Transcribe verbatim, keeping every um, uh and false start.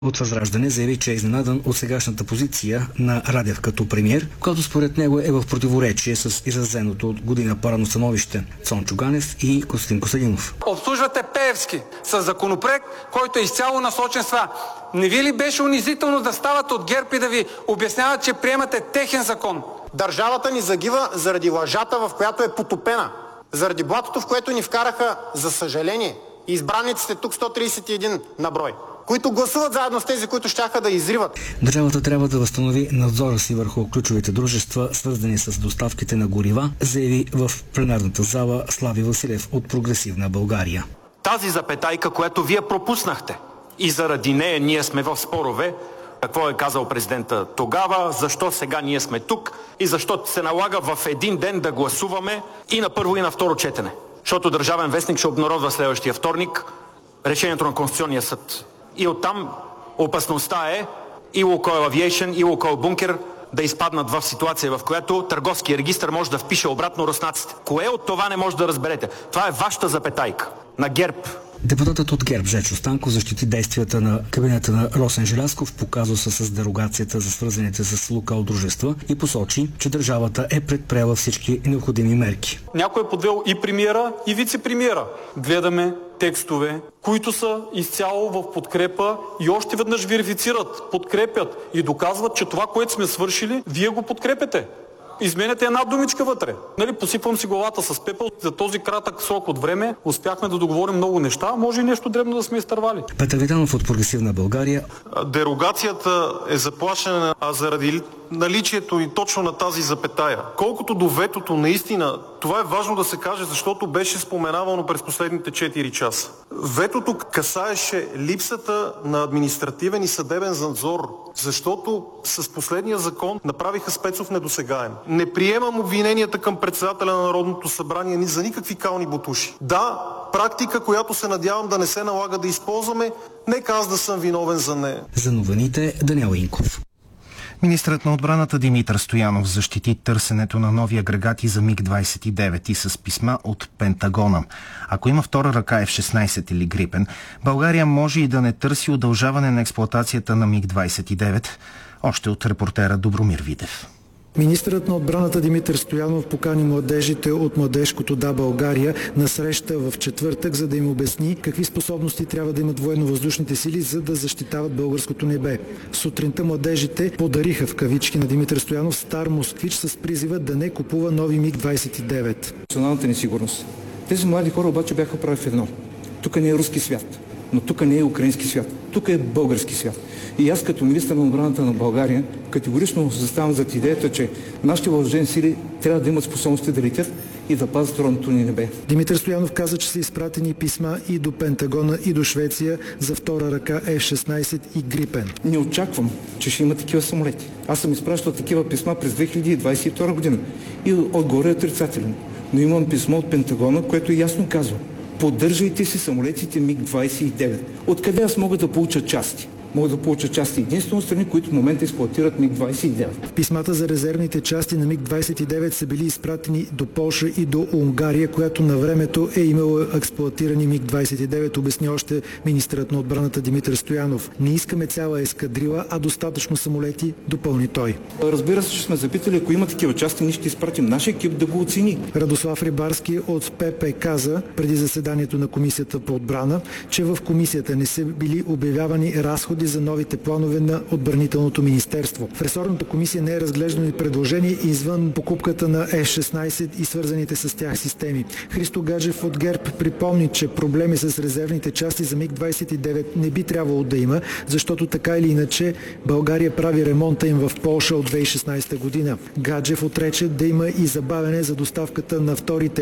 От Възраждане заяви, че е изненадан от сегашната позиция на Радев като премиер, която според него е в противоречие с изразеното от година парадно становище Цончо Ганев и Костадин Костадинов. Обслужвате Пеевски с законопроект, който е изцяло насочен с това. Не ви ли беше унизително да стават от ГЕРБ и да ви обясняват, че приемате техен закон? Държавата ни загива заради лъжата, в която е потопена. Заради блатото, в което ни вкараха, за съжаление, избраниците тук сто тридесет и един на брой, които гласуват заедно с тези, които щяха да изриват. Държавата трябва да възстанови надзора си върху ключовите дружества, свързани с доставките на горива, заяви в пленарната зала Слави Василев от Прогресивна България. Тази запетайка, която вие пропуснахте и заради нея ние сме в спорове, какво е казал президента тогава, защо сега ние сме тук и защо се налага в един ден да гласуваме и на първо и на второ четене. Защото Държавен вестник ще обнародва следващия вторник решението на Конституционния съд. И оттам опасността е и Лукойл Авиейшън, и Лукойл Бункер да изпаднат в ситуация, в която търговския регистър може да впише обратно руснаците. Кое от това не може да разберете? Това е вашата запетайка на ГЕРБ. Депутатът от ГЕРБ Жечо Станков защити действията на кабинета на Росен Желязков по казуса с дерогацията за свързаните с Лукойл дружества и посочи, че държавата е предприела всички необходими мерки. Някой е подвел и премиера, и вице-премиера. Гледаме текстове, които са изцяло в подкрепа и още веднъж верифицират, подкрепят и доказват, че това, което сме свършили, вие го подкрепяте. Изменяте една думичка вътре. Нали, посипвам си главата с пепел. За този кратък срок от време успяхме да договорим много неща. Може и нещо дребно да сме изтървали. Петър Витанов от Прогресивна България. Дерогацията е заплашена заради наличието и точно на тази запетая. Колкото до ветото, наистина, това е важно да се каже, защото беше споменавано през последните четири часа. Ветото касаеше липсата на административен и съдебен надзор, защото с последния закон направиха Спецов недосегаем. Не приемам обвиненията към председателя на Народното събрание ни за никакви кални ботуши. Да, практика, която се надявам да не се налага да използваме, нека аз да съм виновен за нея. За новините Даниел Инков. Министърът на отбраната Димитър Стоянов защити търсенето на нови агрегати за миг двадесет и девет и с писма от Пентагона. Ако има втора ръка Еф шестнадесет или Грипен, България може и да не търси удължаване на експлоатацията на миг двадесет и девет, още от репортера Добромир Видев. Министърът на отбраната Димитър Стоянов покани младежите от младежкото Да, България на среща в четвъртък, за да им обясни какви способности трябва да имат военно-въздушните сили, за да защитават българското небе. Сутринта младежите подариха в кавички на Димитър Стоянов стар москвич с призива да не купува нови миг двадесет и девет. Националната несигурност. Тези млади хора обаче бяха прави в едно. Тук не е руски свят, но тук не е украински свят. Тук е български свят. И аз като министър на отбраната на България категорично заставам зад идеята, че нашите въоръжени сили трябва да имат способности да летят и да пазят родното ни небе. Димитър Стоянов каза, че са изпратени писма и до Пентагона, и до Швеция за втора ръка Еф шестнадесет и Грипен. Не очаквам, че ще има такива самолети. Аз съм изпращал такива писма през две хиляди двадесет и втора година и отгоре е отрицателен. Но имам писмо от Пентагона, което ясно казва: поддържайте си самолетите миг двадесет и девет. Откъде аз мога да получа части? Могат да получат части единствено страни, които в момента експлоатират миг двадесет и девет. Писмата за резервните части на миг двадесет и девет са били изпратени до Полша и до Унгария, която на времето е имала експлоатирани миг двадесет и девет, обясни още министърът на отбраната Димитър Стоянов. Не искаме цяла ескадрила, а достатъчно самолети, допълни той. Разбира се, че сме запитали, ако има такива части, ние ще изпратим нашия екип да го оцени. Радослав Рибарски от ПП каза преди заседанието на Комисията по отбрана, че в комисията не са били обявявани разходи за новите планове на отбранителното министерство. В ресорната комисия не е разглеждано и предложение извън покупката на Еф шестнадесет и свързаните с тях системи. Христо Гаджев от ГЕРБ припомни, че проблеми с резервните части за миг двадесет и девет не би трябвало да има, защото така или иначе България прави ремонта им в Полша от две хиляди и шестнадесета година. Гаджев отрече да има и забавяне за доставката на вторите